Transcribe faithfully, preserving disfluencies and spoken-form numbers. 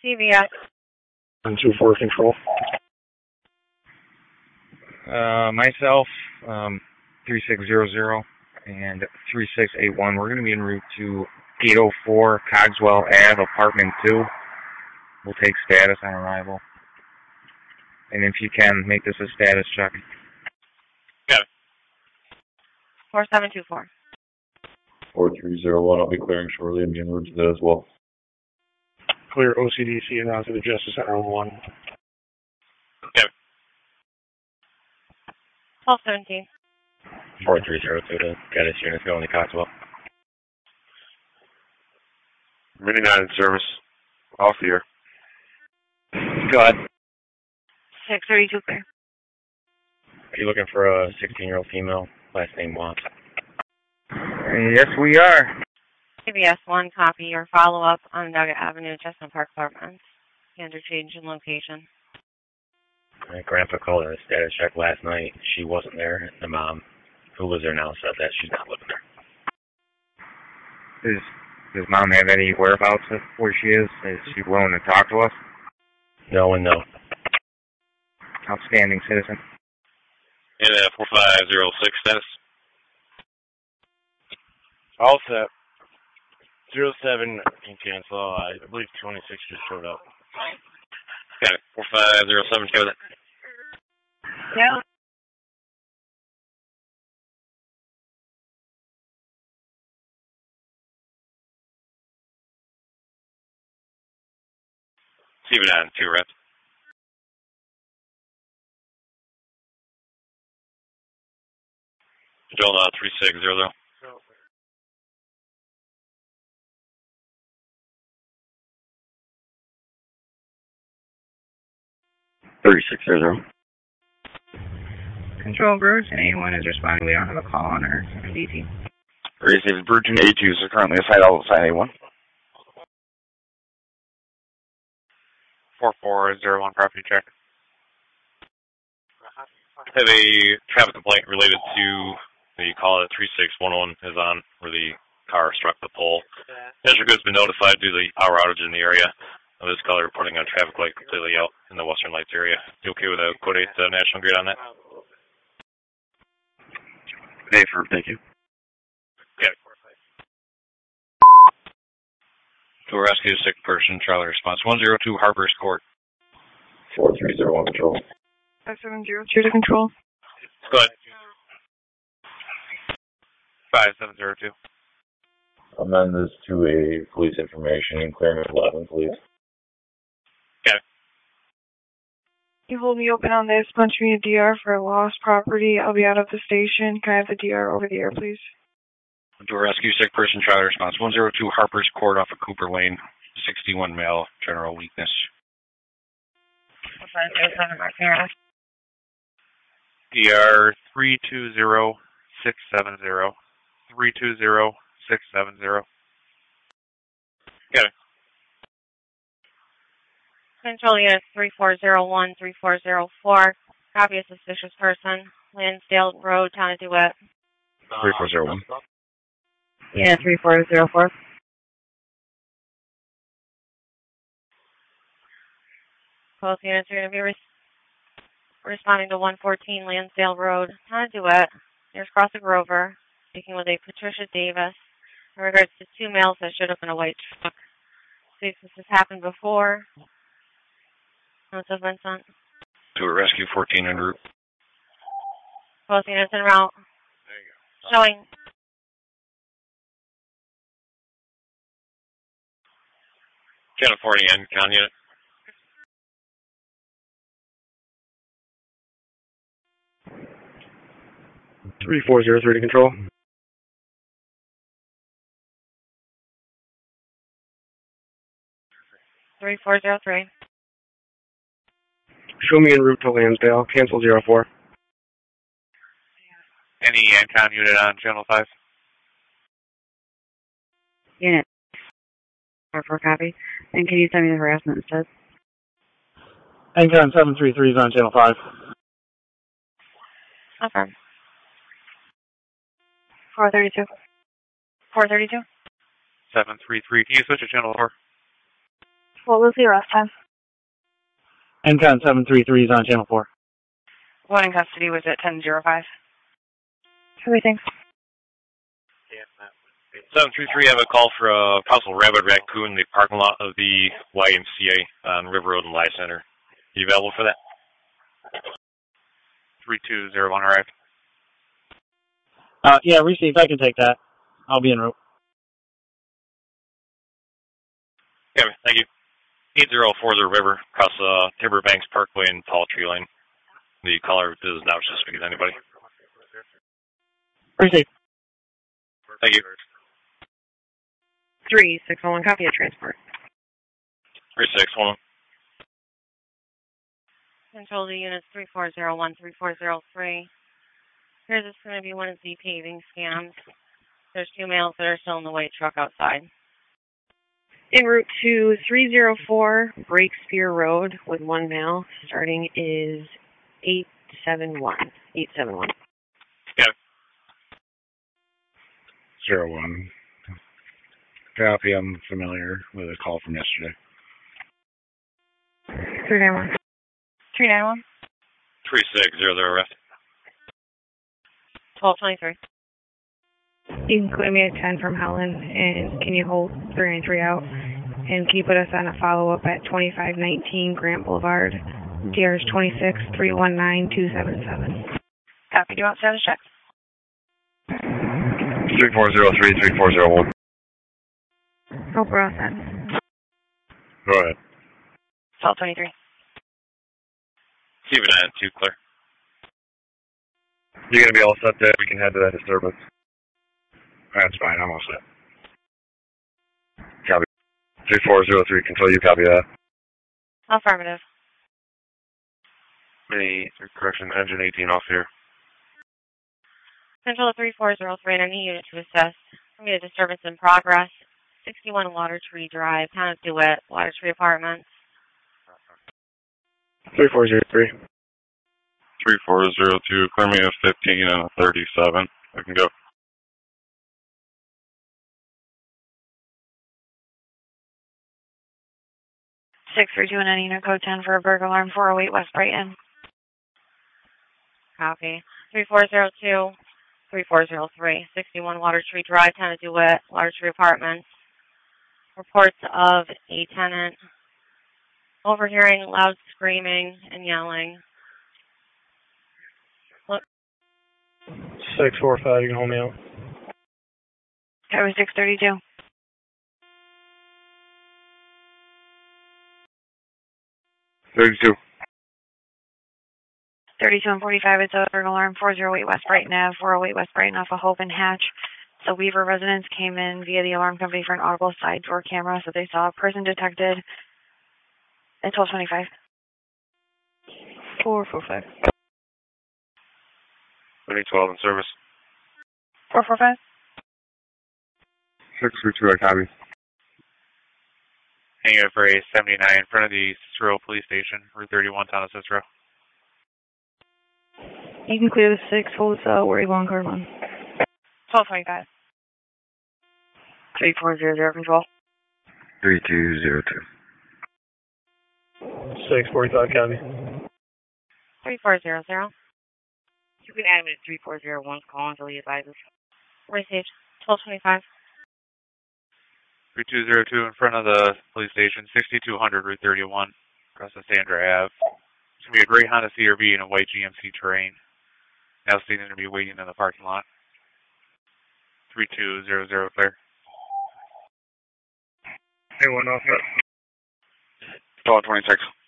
C V S. one two four control. Uh, myself, um, three six zero zero and three six eight one. We're going to be en route to eight oh four Cogswell Ave, apartment two. We'll take status on arrival. And if you can, make this a status check. Got it. four seven two four. four three zero one, I'll be clearing shortly and be en route to that as well. Clear O C D C and out to the Justice Center on one. Got it. twelve seventeen. four three zero two to Geddes units going to Cogswell. Mini nine in service. Off here. Go ahead. six thirty-two clear. Are you looking for a sixteen-year-old female? Last name Watts. Yes, we are. C V S one, copy your follow-up on Nugget Avenue, Chestnut Park Apartments. Interchange in location. My grandpa called her a status check last night. She wasn't there. The mom, who lives there now, said that she's not living there. Does, does Mom have any whereabouts of where she is? Is she willing to talk to us? No and no. Outstanding citizen. And uh, four five zero six status. All set. Zero seven can cancel. I believe twenty-six just showed up. Got it. four five zero seven, go with it. Yeah. C V nine, two reps. Control uh, three six zero zero. three six zero zero. Control Virgin A one is responding. We don't have a call on her D T. Received Virgin A two is currently assigned outside A one. four four zero one, property check. I have a traffic complaint related to the call that three six one one is on where the car struck the pole. National Grid's been notified due to the power outage in the area. Of this color reporting on traffic light completely out in the Western Lights area. You okay with a code eight uh, National Grid on that? Hey, for thank you. Okay. To rescue a sick person, Charlie response one zero two Harper's Court. four three zero one control. five seven zero two to control. Go ahead. five seven zero two. Amend this to a police information and clearing eleven, please. Okay. You hold me open on this. Punch me a D R for lost property. I'll be out of the station. Can I have the D R over the air, please? To rescue sick person, Charlie response one zero two Harper's Court off of Cooper Lane. sixty-one male, general weakness. D R three two zero six seven zero. three two zero six seven zero. Got it. Control unit three four zero one, three four zero four. Copy a suspicious person. Lansdale Road, Town of DeWitt. three four zero one. Yeah, three four zero four. Both units are going to be res responding to one fourteen Lansdale Road, Town of DeWitt, near Crossing Grover, speaking with a Patricia Davis in regards to two males that showed up in a white truck. See if this has happened before. What's up, Vincent? To a rescue fourteen en route. Both units en route. There you go. Showing. Channel forty N, con unit. three four zero three to control. three four zero three. Show me en route to Lansdale. Cancel zero four. Any Ancon unit on channel five? Unit. four four copy. And can you send me the harassment instead? Ancon seven three three is on channel five. Okay. four thirty-two. four thirty-two. seven three three. Can you switch to channel four? What was the arrest time? N C O N seven three three is on channel four. One in custody was at ten oh five. Everything. seven three three, I have a call for a possible rabid raccoon in the parking lot of the Y M C A on River Road and Live Center. Are you available for that? three two zero one arrived. Uh, yeah, received. I can take that. I'll be en route. Okay, thank you. eight zero four zero River, across uh, Timber Banks Parkway and Tall Tree Lane. The caller is now just speaking to anybody. Received. Thank you. three six one one, copy of transport. three six one. Control to units three four zero one, three four zero three. Here's just going to be one of the paving scams. There's two males that are still in the white truck outside. En route to three oh four Breakspear Road with one male. Starting is eight seven one. eight seven one. Okay. Zero one. Copy. I'm familiar with a call from yesterday. three nine one. three nine one. three six zero zero arrest. twelve twenty-three. You can clear me at ten from Helen, and can you hold three nine three out? And can you put us on a follow-up at twenty-five nineteen Grant Boulevard? D R is twenty-six three one nine two seven seven. Copy. Do you want status check? three four zero three, three four zero one. Hope we're all set. Go ahead. twelve twenty-three. Keep it at two, clear. You're going to be all set there. We can head to that disturbance. That's fine. I'm all set. Copy. three four zero three, control you, copy that. Affirmative. Any correction, engine eighteen off here. Control to three four zero three, and I need unit to assess. We need a disturbance in progress. sixty-one Water Tree Drive, Town of DeWitt, Water Tree Apartments. three four zero three. three four zero two, clear me a fifteen and a thirty-seven. I can go. six three two and any unit code ten for a burglar alarm four oh eight West Brighton. Copy. three four zero two, three four zero three, sixty-one Water Tree Drive, Town of DeWitt, Water Tree Apartments. Reports of a tenant overhearing loud screaming and yelling. Look. six four five, you can hold me out. That was six thirty-two. thirty-two. thirty-two and forty-five, it's a burglar alarm four oh eight West Brighton Ave, four oh eight West Brighton off of Hope and Hatch. So Weaver residents came in via the alarm company for an audible side door camera, so they saw a person detected at twelve twenty-five. four four five. twenty twelve in service. four four five. six three two, I copy. Hanging out for a seventy-nine in front of the Cicero Police Station, Route thirty-one, Town of Cicero. You can clear the six, hold us out, where you going, card one. twelve twenty-five. three four zero zero, control. three two zero two. six forty-five, copy. three four zero zero. You can add me at three four zero one, call until he advises. Received. twelve twenty-five. three two zero two in front of the police station, sixty-two hundred Route thirty-one, across the Sandra Ave. It's going to be a gray Honda C R V and a white G M C Terrain. Now seen to be waiting in the parking lot. three two zero zero, clear. Hey, one off. twelve twenty-six.